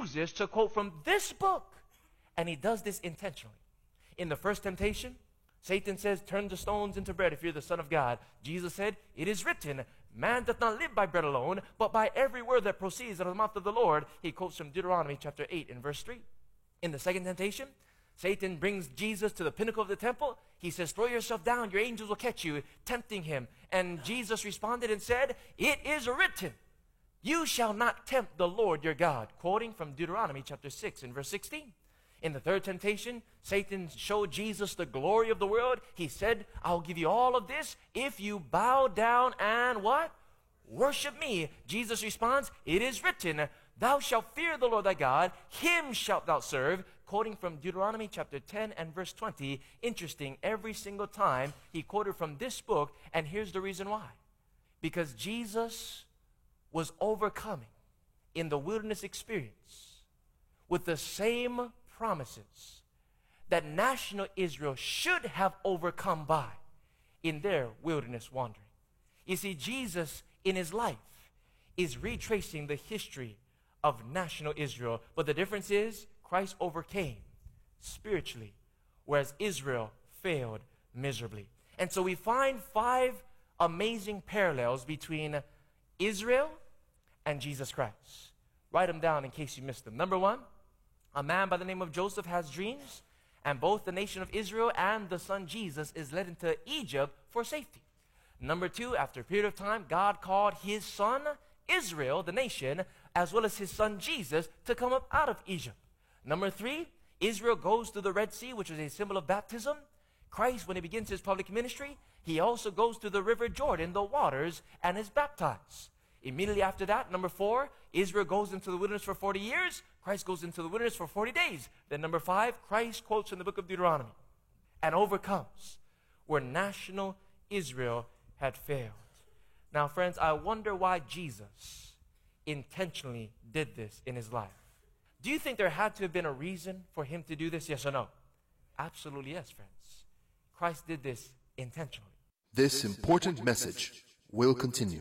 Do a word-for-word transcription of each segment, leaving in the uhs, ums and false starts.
chooses to quote from this book. And he does this intentionally. In the first temptation, Satan says, turn the stones into bread if you're the Son of God. Jesus said, it is written, man doth not live by bread alone, but by every word that proceeds out of the mouth of the Lord. He quotes from Deuteronomy chapter eight and verse three. In the second temptation, Satan brings Jesus to the pinnacle of the temple. He says, throw yourself down, your angels will catch you, tempting him. And Jesus responded and said, it is written, you shall not tempt the Lord your God, quoting from Deuteronomy chapter six and verse sixteen. In the third temptation, Satan showed Jesus the glory of the world. He said, I'll give you all of this if you bow down and what? Worship me. Jesus responds, it is written, thou shalt fear the Lord thy God, him shalt thou serve, quoting from Deuteronomy chapter ten and verse twenty. Interesting, every single time he quoted from this book, and here's the reason why. Because Jesus was overcoming in the wilderness experience with the same promises that national Israel should have overcome by in their wilderness wandering. You see, Jesus in his life is retracing the history of national Israel, but the difference is Christ overcame spiritually, whereas Israel failed miserably. And so we find five amazing parallels between Israel and Jesus Christ. Write them down in case you missed them. Number one, a man by the name of Joseph has dreams, and both the nation of Israel and the son Jesus is led into Egypt for safety. Number two, after a period of time, God called his son Israel, the nation, as well as his son Jesus, to come up out of Egypt. Number three, Israel goes through the Red Sea, which is a symbol of baptism. Christ, when he begins his public ministry, he also goes to the river Jordan, the waters, and is baptized. Immediately after that, number four, Israel goes into the wilderness for forty years. Christ goes into the wilderness for forty days. Then number five, Christ quotes from the book of Deuteronomy and overcomes where national Israel had failed. Now, friends, I wonder why Jesus intentionally did this in his life. Do you think there had to have been a reason for him to do this? Yes or no? Absolutely yes, friends. Christ did this intentionally. This important message will continue.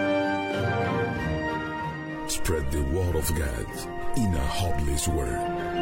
Spread the word of God in a hopeless world.